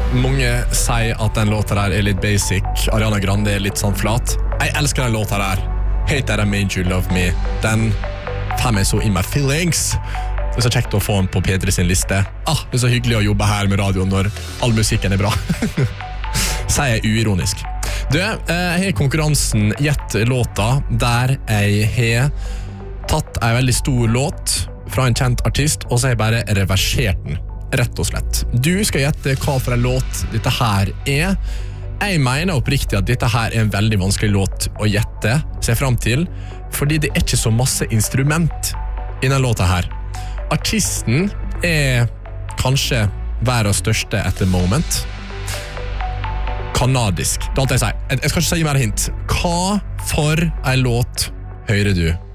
Mange sier at den låta der litt basic. Ariana Grande litt sånn flat. Jeg elsker den låta der. Hate That I Made You Love Me. Den får meg så in my feelings. Det så kjekt å få den på P3 sin liste. Det så hyggelig å jobbe her med radio når all musikken bra. Sier jeg uironisk. Jeg har konkurransen Gjett låta, der jeg har tatt en veldig stor låt fra en kjent artist, og så har jeg bare reversert den. Rett og slett. Du skal gjette hva for en låt dette her er. Jeg mener oppriktig at dette her er en veldig vanskelig låt å gjette seg frem til, fordi det er ikke så masse instrument i den låta her. Artisten er kanskje verdens største at the moment. Kanadisk. Det er alt jeg sier. Jeg skal ikke si mer hint. Hva for en låt hører du?